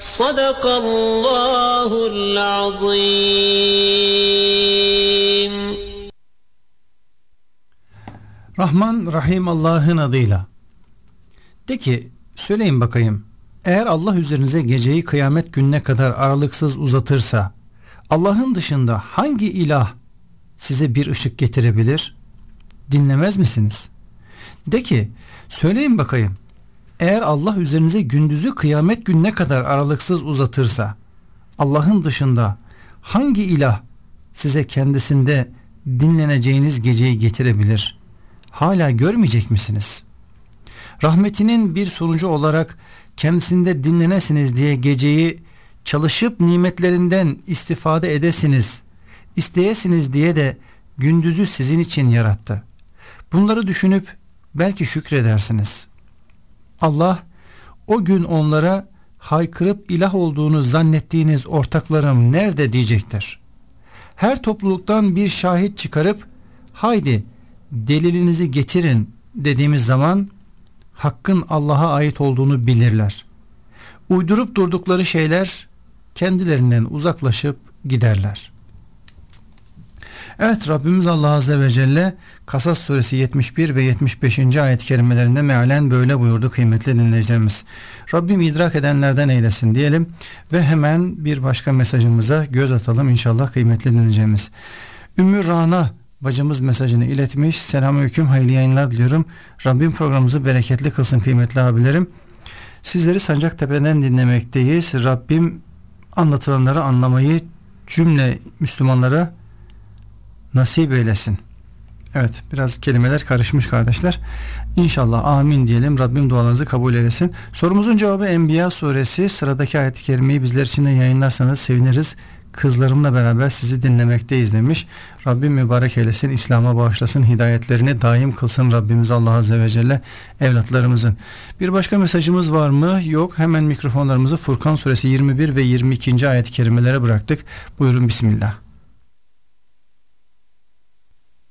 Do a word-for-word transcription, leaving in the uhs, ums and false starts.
Sadakallahul azim. Rahman Rahim Allah'ın adıyla. De ki, söyleyin bakayım, eğer Allah üzerinize geceyi kıyamet gününe kadar aralıksız uzatırsa, Allah'ın dışında hangi ilah size bir ışık getirebilir? Dinlemez misiniz? De ki, söyleyin bakayım, eğer Allah üzerinize gündüzü kıyamet gününe kadar aralıksız uzatırsa, Allah'ın dışında hangi ilah size kendisinde dinleneceğiniz geceyi getirebilir? Hala görmeyecek misiniz? Rahmetinin bir sonucu olarak kendisinde dinlenesiniz diye geceyi çalışıp nimetlerinden istifade edesiniz, isteyesiniz diye de gündüzü sizin için yarattı. Bunları düşünüp belki şükredersiniz. Allah o gün onlara haykırıp ilah olduğunu zannettiğiniz ortaklarım nerede diyecektir. Her topluluktan bir şahit çıkarıp haydi delilinizi getirin dediğimiz zaman hakkın Allah'a ait olduğunu bilirler. Uydurup durdukları şeyler kendilerinden uzaklaşıp giderler. Evet, Rabbimiz Allah Azze ve Celle Kasas suresi yetmiş bir ve yetmiş beşinci ayet-i kerimelerinde mealen böyle buyurdu kıymetli dinleyicilerimiz. Rabbim idrak edenlerden eylesin diyelim ve hemen bir başka mesajımıza göz atalım inşallah kıymetli dinleyicilerimiz. Ümmü Rana bacımız mesajını iletmiş. Selamünaleyküm, hayırlı yayınlar diliyorum. Rabbim programımızı bereketli kılsın kıymetli abilerim. Sizleri Sancaktepe'den dinlemekteyiz. Rabbim anlatılanları anlamayı cümle Müslümanlara nasip eylesin. Evet, biraz kelimeler karışmış kardeşler. İnşallah amin diyelim. Rabbim dualarınızı kabul eylesin. Sorumuzun cevabı Enbiya suresi. Sıradaki ayet-i kerimeyi bizler için de yayınlarsanız seviniriz. Kızlarımla beraber sizi dinlemekteyiz demiş. Rabbim mübarek eylesin, İslam'a bağışlasın, hidayetlerini daim kılsın Rabbimiz Allah Azze ve Celle evlatlarımızın. Bir başka mesajımız var mı? Yok. Hemen mikrofonlarımızı Furkan suresi yirmi bir ve yirmi ikinci ayet-i kerimelere bıraktık. Buyurun bismillah.